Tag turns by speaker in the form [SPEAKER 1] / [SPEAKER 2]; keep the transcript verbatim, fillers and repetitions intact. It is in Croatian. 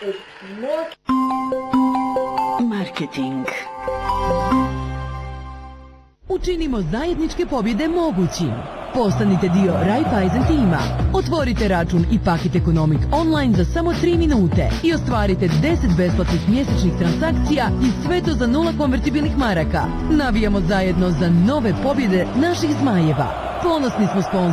[SPEAKER 1] Marketing.
[SPEAKER 2] Učinimo zajedničke pobjede mogućim. Postanite dio Raiffeisen tima. Otvorite račun i Paket Economic online za samo tri minute i ostvarite deset besplatnih mjesečnih transakcija i sve to za nula konvertibilnih maraka. Navijamo zajedno za nove pobjede naših zmajeva. Ponosni smo sponzori